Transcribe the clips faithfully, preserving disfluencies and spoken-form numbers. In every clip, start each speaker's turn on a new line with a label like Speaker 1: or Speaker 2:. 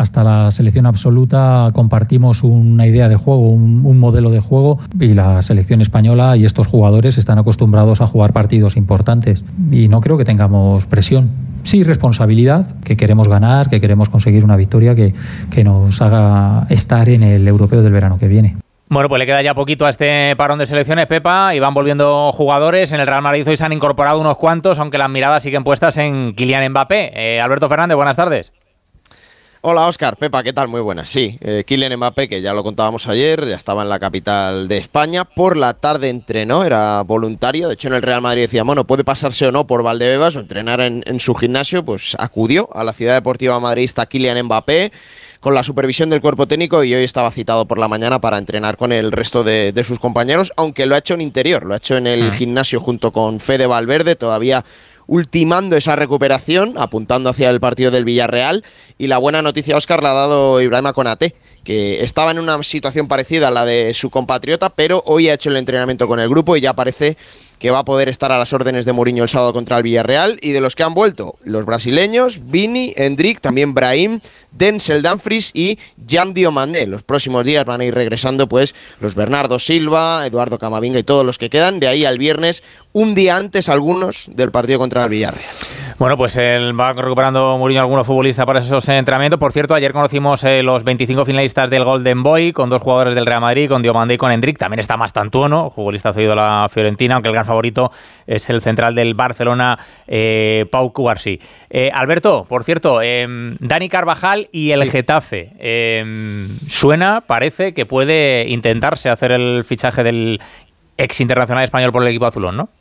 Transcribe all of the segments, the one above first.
Speaker 1: hasta la selección absoluta compartimos una idea de juego, un, un modelo de juego, y la selección española y estos jugadores están acostumbrados a jugar partidos importantes y no creo que tengamos presión. Sí, responsabilidad, que queremos ganar, que queremos conseguir una victoria que, que nos haga estar en el europeo del verano que viene.
Speaker 2: Bueno, pues le queda ya poquito a este parón de selecciones, Pepa, y van volviendo jugadores. En el Real Madrid hoy se han incorporado unos cuantos, aunque las miradas siguen puestas en Kylian Mbappé. Eh, Alberto Fernández, buenas tardes.
Speaker 3: Hola Óscar, Pepa, ¿qué tal? Muy buenas. Sí, eh, Kylian Mbappé, que ya lo contábamos ayer, ya estaba en la capital de España. Por la tarde entrenó, era voluntario. De hecho, en el Real Madrid decía, bueno, puede pasarse o no por Valdebebas o entrenar en, en su gimnasio. Pues acudió a la ciudad deportiva madridista Kylian Mbappé con la supervisión del cuerpo técnico y hoy estaba citado por la mañana para entrenar con el resto de, de sus compañeros, aunque lo ha hecho en interior, lo ha hecho en el ah. gimnasio junto con Fede Valverde, todavía ultimando esa recuperación, apuntando hacia el partido del Villarreal. Y la buena noticia, Óscar, la ha dado Ibrahima Konaté, que estaba en una situación parecida a la de su compatriota, pero hoy ha hecho el entrenamiento con el grupo y ya parece que va a poder estar a las órdenes de Mourinho el sábado contra el Villarreal. Y de los que han vuelto, los brasileños, Vini, Endrick, también Brahim, Denzel Dumfries y Jan Diomandé. Los próximos días van a ir regresando pues los Bernardo Silva, Eduardo Camavinga y todos los que quedan, de ahí al viernes, un día antes algunos del partido contra el Villarreal.
Speaker 2: Bueno, pues él va recuperando Mourinho algunos futbolistas para esos entrenamientos. Por cierto, ayer conocimos eh, los veinticinco finalistas del Golden Boy, con dos jugadores del Real Madrid, con Diomandé y con Endrick. También está Mastantuono, futbolista cedido a la Fiorentina, aunque el gran favorito es el central del Barcelona, eh, Pau Cubarsí. Eh, Alberto, por cierto, eh, Dani Carvajal y el sí. Getafe. Eh, suena, parece que puede intentarse hacer el fichaje del ex internacional español por el equipo azulón, ¿no?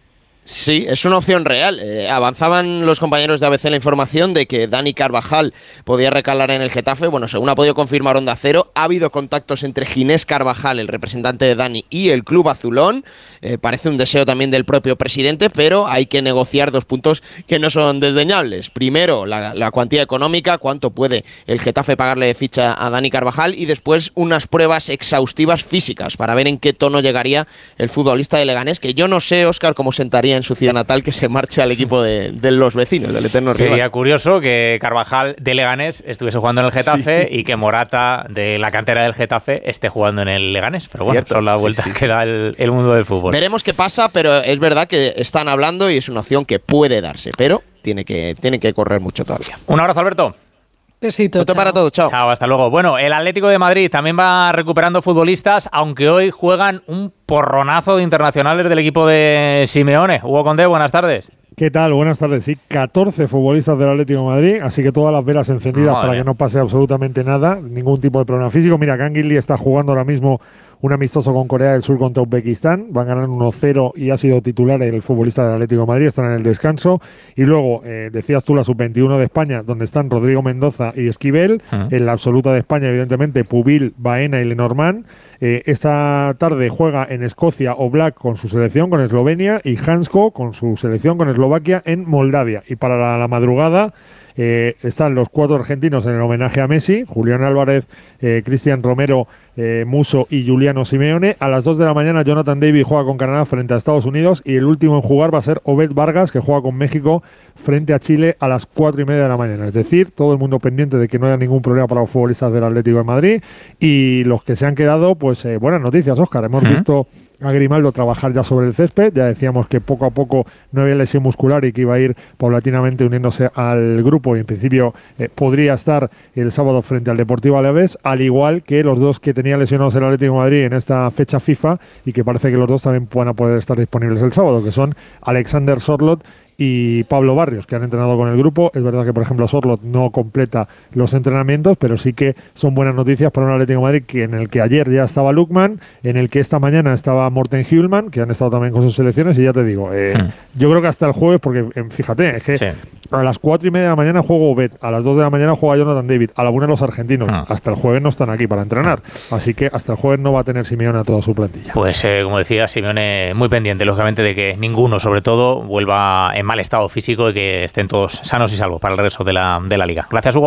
Speaker 3: Sí, es una opción real. Eh, avanzaban los compañeros de A B C la información de que Dani Carvajal podía recalar en el Getafe. Bueno, según ha podido confirmar Onda Cero, ha habido contactos entre Ginés Carvajal, el representante de Dani, y el club azulón. Eh, parece un deseo también del propio presidente, pero hay que negociar dos puntos que no son desdeñables. Primero, la, la cuantía económica, cuánto puede el Getafe pagarle de ficha a Dani Carvajal, y después unas pruebas exhaustivas físicas para ver en qué tono llegaría el futbolista de Leganés, que yo no sé, Óscar, cómo sentaría en su ciudad natal que se marche al equipo de, de los vecinos, del eterno rival.
Speaker 2: Sería curioso que Carvajal de Leganés estuviese jugando en el Getafe sí. y que Morata de la cantera del Getafe esté jugando en el Leganés. Pero bueno, Cierto. son las vueltas sí, sí. que da el, el mundo del fútbol.
Speaker 3: Veremos qué pasa, pero es verdad que están hablando y es una opción que puede darse, pero tiene que, tiene que correr mucho todavía.
Speaker 2: Un abrazo, Alberto.
Speaker 4: Besito,
Speaker 3: Esto para todo, chao.
Speaker 2: Chao, hasta luego. Bueno, el Atlético de Madrid también va recuperando futbolistas, aunque hoy juegan un porronazo de internacionales del equipo de Simeone. Hugo Condé, buenas tardes.
Speaker 5: ¿Qué tal? Buenas tardes. Sí, catorce futbolistas del Atlético de Madrid, así que todas las velas encendidas Madre. para que no pase absolutamente nada, ningún tipo de problema físico. Mira, Kangin Lee está jugando ahora mismo un amistoso con Corea del Sur contra Uzbekistán, van ganando uno cero y ha sido titular el futbolista del Atlético de Madrid, están en el descanso. Y luego, eh, decías tú, la sub veintiuno de España, donde están Rodrigo Mendoza y Esquivel, uh-huh. en la absoluta de España, evidentemente, Pubil, Baena y Lenormand. Eh, esta tarde juega en Escocia Oblak con su selección, con Eslovenia, y Hansko con su selección, con Eslovaquia, en Moldavia. Y para la, la madrugada eh, están los cuatro argentinos en el homenaje a Messi, Julián Álvarez, eh, Cristian Romero, eh, Musso y Giuliano Simeone. A las dos de la mañana Jonathan David juega con Canadá frente a Estados Unidos, y el último en jugar va a ser Obed Vargas, que juega con México frente a Chile a las cuatro y media de la mañana. Es decir, todo el mundo pendiente de que no haya ningún problema para los futbolistas del Atlético de Madrid, y los que se han quedado, pues eh, buenas noticias, Óscar. Hemos uh-huh. visto a Grimaldo trabajar ya sobre el césped, ya decíamos que poco a poco no había lesión muscular y que iba a ir paulatinamente uniéndose al grupo, y en principio eh, podría estar el sábado frente al Deportivo Alavés, al igual que los dos que tenía lesionados el Atlético de Madrid en esta fecha FIFA, y que parece que los dos también van a poder estar disponibles el sábado, que son Alexander Sorloth y Pablo Barrios, que han entrenado con el grupo. Es verdad que, por ejemplo, Sorloth no completa los entrenamientos, pero sí que son buenas noticias para un Atlético de Madrid que en el que ayer ya estaba Lukman, en el que esta mañana estaba Morten Hjulman, que han estado también con sus selecciones, y ya te digo, eh, hmm. yo creo que hasta el jueves, porque eh, fíjate, es que sí. a las cuatro y media de la mañana juega Obed, a las dos de la mañana juega Jonathan David, a la una los argentinos, hmm. hasta el jueves no están aquí para entrenar, hmm. así que hasta el jueves no va a tener Simeone a toda su plantilla.
Speaker 2: Pues eh, como decía, Simeone muy pendiente, lógicamente, de que ninguno, sobre todo, vuelva en mal estado físico y que estén todos sanos y salvos para el resto de la, de la liga. Gracias, Hugo.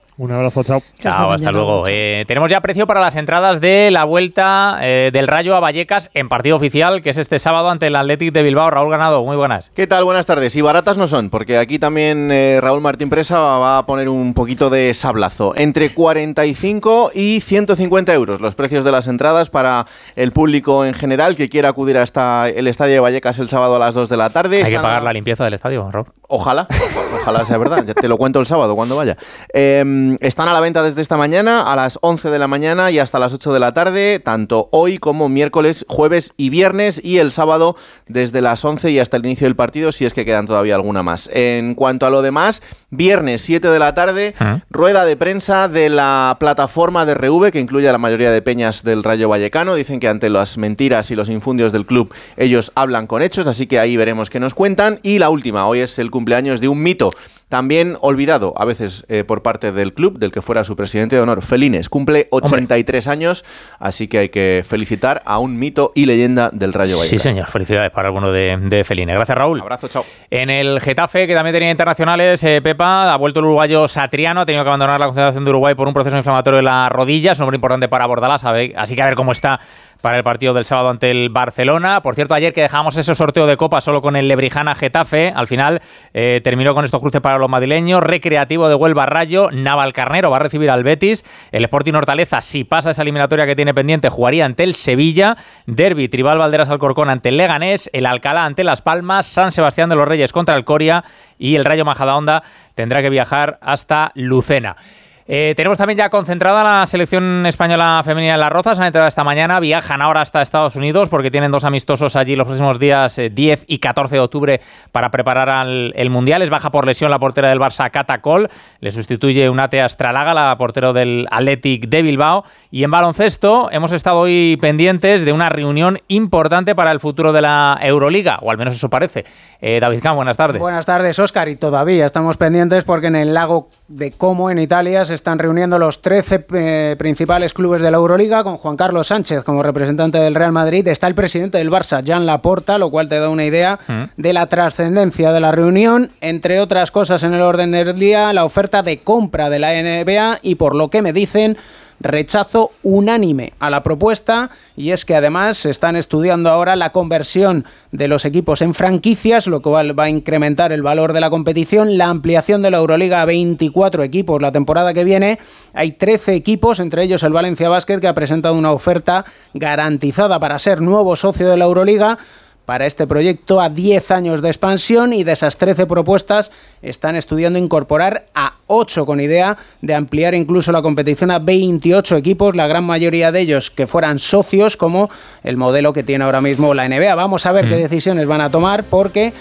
Speaker 5: Un abrazo, chao.
Speaker 2: Chao, hasta, hasta luego. Eh, tenemos ya precio para las entradas de la vuelta eh, del Rayo a Vallecas en partido oficial, que es este sábado ante el Athletic de Bilbao. Raúl Ganado, muy buenas.
Speaker 4: ¿Qué tal? Buenas tardes. Y baratas no son, porque aquí también eh, Raúl Martín Presa va a poner un poquito de sablazo. Entre cuarenta y cinco y ciento cincuenta euros los precios de las entradas para el público en general que quiera acudir hasta el estadio de Vallecas el sábado a las dos de la tarde.
Speaker 2: Hay
Speaker 4: Están
Speaker 2: que pagar
Speaker 4: a...
Speaker 2: la limpieza del estadio, Raúl.
Speaker 4: Ojalá, ojalá sea verdad. Ya te lo cuento el sábado cuando vaya. Eh, están a la venta desde esta mañana a las once de la mañana y hasta las ocho de la tarde, tanto hoy como miércoles, jueves y viernes, y el sábado desde las once y hasta el inicio del partido, si es que quedan todavía alguna más. En cuanto a lo demás, viernes siete de la tarde, ¿Ah? rueda de prensa de la plataforma de R V, que incluye a la mayoría de peñas del Rayo Vallecano. Dicen que ante las mentiras y los infundios del club, ellos hablan con hechos, así que ahí veremos qué nos cuentan. Y la última, hoy es el cumpleaños de un mito, también olvidado a veces eh, por parte del club, del que fuera su presidente de honor, Felines. Cumple ochenta y tres Hombre. años, así que hay que felicitar a un mito y leyenda del Rayo Vallecano.
Speaker 2: Sí, señor, felicidades para alguno de, de Felines. Gracias, Raúl.
Speaker 4: Un abrazo, chao.
Speaker 2: En el Getafe, que también tenía internacionales, eh, Pepa, ha vuelto el uruguayo Satriano, ha tenido que abandonar la concentración de Uruguay por un proceso inflamatorio de la rodilla, es un hombre importante para Bordalás, así que a ver cómo está para el partido del sábado ante el Barcelona. Por cierto, ayer que dejamos ese sorteo de Copa solo con el Lebrijana Getafe, al final eh, terminó con estos cruces para los madrileños. Recreativo de Huelva Rayo, Navalcarnero va a recibir al Betis, el Sporting Hortaleza, si pasa esa eliminatoria que tiene pendiente, jugaría ante el Sevilla, Derbi Tribal Valderas Alcorcón ante el Leganés, el Alcalá ante Las Palmas, San Sebastián de los Reyes contra el Coria y el Rayo Majadahonda tendrá que viajar hasta Lucena. Eh, tenemos también ya concentrada la selección española femenina en Las Rozas. Han entrado esta mañana, viajan ahora hasta Estados Unidos porque tienen dos amistosos allí los próximos días eh, diez y catorce de octubre para preparar al, el Mundial. Es baja por lesión la portera del Barça, Cata Col. Le sustituye Unate Astralaga, la portero del Athletic de Bilbao. Y en baloncesto hemos estado hoy pendientes de una reunión importante para el futuro de la Euroliga, o al menos eso parece. Eh, David Camp, buenas tardes.
Speaker 6: Buenas tardes, Óscar, y todavía estamos pendientes porque en el lago de Como, en Italia, se están reuniendo los trece eh, principales clubes de la Euroliga con Juan Carlos Sánchez como representante del Real Madrid. Está el presidente del Barça, Jan Laporta, lo cual te da una idea ¿Mm? de la trascendencia de la reunión. Entre otras cosas en el orden del día, la oferta de compra de la N B A y, por lo que me dicen, rechazo unánime a la propuesta, y es que además se están estudiando ahora la conversión de los equipos en franquicias, lo cual va a incrementar el valor de la competición, la ampliación de la Euroliga a veinticuatro equipos la temporada que viene. Hay trece equipos, entre ellos el Valencia Basket, que ha presentado una oferta garantizada para ser nuevo socio de la Euroliga para este proyecto a diez años de expansión, y de esas trece propuestas están estudiando incorporar a ocho con idea de ampliar incluso la competición a veintiocho equipos, la gran mayoría de ellos que fueran socios, como el modelo que tiene ahora mismo la N B A. Vamos a ver mm. qué decisiones van a tomar, porque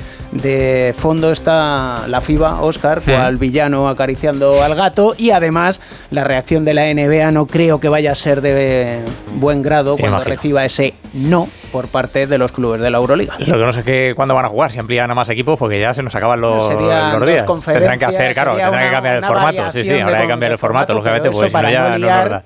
Speaker 6: de fondo está la FIBA, Óscar, sí. cual villano acariciando al gato, y además la reacción de la N B A no creo que vaya a ser de buen grado cuando Imagino. reciba ese no por parte de los clubes de la Euroliga.
Speaker 2: Lo que no sé es que cuándo van a jugar, si amplían a más equipos, porque ya se nos acaban los, los días. Tendrán que hacer, claro, tendrán una, que cambiar el formato. Sí, sí, habrá que cambiar el formato, lógicamente, porque si no ya no es verdad.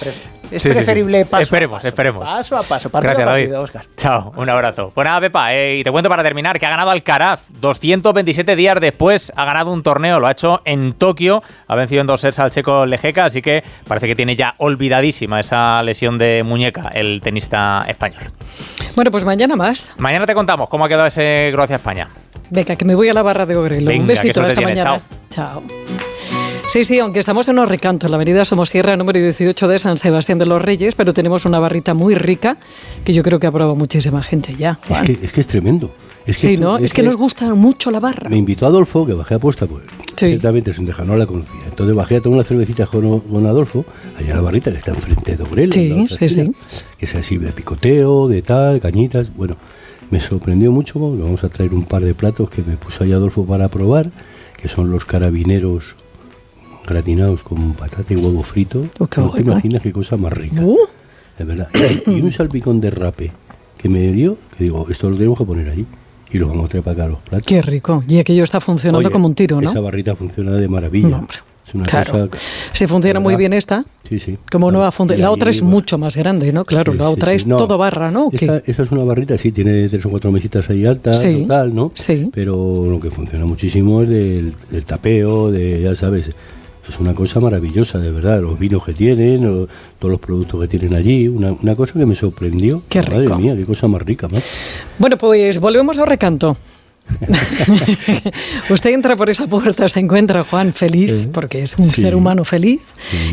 Speaker 6: Es sí, preferible sí, sí. paso
Speaker 2: esperemos,
Speaker 6: a paso.
Speaker 2: Esperemos,
Speaker 6: Paso a paso. Partido
Speaker 2: Gracias,
Speaker 6: a partido,
Speaker 2: David.
Speaker 6: Óscar.
Speaker 2: Chao, un abrazo. Pues nada, Pepa, eh, y te cuento para terminar que ha ganado Alcaraz. doscientos veintisiete días después ha ganado un torneo. Lo ha hecho en Tokio. Ha vencido en dos sets al checo Lejeka, así que parece que tiene ya olvidadísima esa lesión de muñeca el tenista español.
Speaker 7: Bueno, pues mañana más.
Speaker 2: Mañana te contamos cómo ha quedado ese Croacia-España.
Speaker 7: Venga, que me voy a la barra de Ogrelo.
Speaker 2: Venga,
Speaker 7: un besito hasta
Speaker 2: tiene.
Speaker 7: mañana.
Speaker 2: Chao.
Speaker 7: Chao. Sí, sí, aunque estamos en los recantos, la avenida Somosierra número dieciocho de San Sebastián de los Reyes, pero tenemos una barrita muy rica que yo creo que ha probado muchísima gente ya.
Speaker 8: Es que, es que es tremendo. Es que
Speaker 7: sí,
Speaker 8: tú,
Speaker 7: ¿no? Es, es que, que nos gusta mucho la barra.
Speaker 8: Me invitó Adolfo, que bajé a posta, pues
Speaker 7: sí.
Speaker 8: ciertamente es un deja, no la conocía. Entonces bajé a tomar una cervecita con, con Adolfo, allá en la barrita, le está enfrente de Ogrelo.
Speaker 7: Sí, sí,
Speaker 8: esquina,
Speaker 7: sí.
Speaker 8: Que es así de picoteo, de tal, cañitas, bueno. Me sorprendió mucho, le vamos a traer un par de platos que me puso ahí Adolfo para probar, que son los carabineros gratinados con patata y huevo frito.
Speaker 7: Oh,
Speaker 8: no
Speaker 7: bueno.
Speaker 8: te imaginas qué cosa más rica,
Speaker 7: uh.
Speaker 8: de verdad. Y, y un salpicón de rape que me dio, que digo, esto lo tenemos que poner ahí y lo vamos a traer para acá a los platos.
Speaker 7: Qué rico, y aquello está funcionando Oye, como un tiro, ¿no?
Speaker 8: Esa barrita funciona de maravilla.
Speaker 7: No,
Speaker 8: es una
Speaker 7: claro.
Speaker 8: cosa,
Speaker 7: si funciona muy bien esta,
Speaker 8: sí, sí.
Speaker 7: como
Speaker 8: claro.
Speaker 7: no va a funcionar. La otra es mucho más grande, ¿no? Claro,
Speaker 8: sí,
Speaker 7: la otra
Speaker 8: sí,
Speaker 7: es
Speaker 8: sí. No,
Speaker 7: todo barra, ¿no?
Speaker 8: Esta, esta es una barrita, sí, tiene tres o cuatro mesitas ahí altas,
Speaker 7: sí,
Speaker 8: total, ¿no?
Speaker 7: Sí.
Speaker 8: Pero lo que funciona muchísimo es del, del tapeo, de, ya sabes, es una cosa maravillosa, de verdad, los vinos que tienen, o, todos los productos que tienen allí, una, una cosa que me sorprendió.
Speaker 7: Qué rico.
Speaker 8: Madre mía, qué cosa más rica, más.
Speaker 7: Bueno, pues volvemos a Recanto. Usted entra por esa puerta, se encuentra Juan feliz, porque es un sí. ser humano feliz, sí.